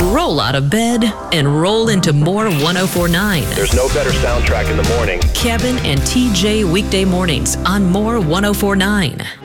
Roll out of bed and roll into more 104.9. There's no better soundtrack in the morning. Kevin and TJ weekday mornings on more 104.9.